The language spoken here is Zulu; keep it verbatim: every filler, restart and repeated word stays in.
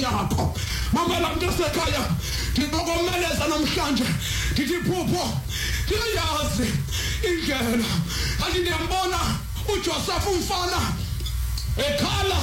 yakho. Mamela mntasekhaya, ndinokomeleza namhlanje ndithi Phupho ndiyayazi indlela. Kanti ndiyambona uJoseph umfana ekhala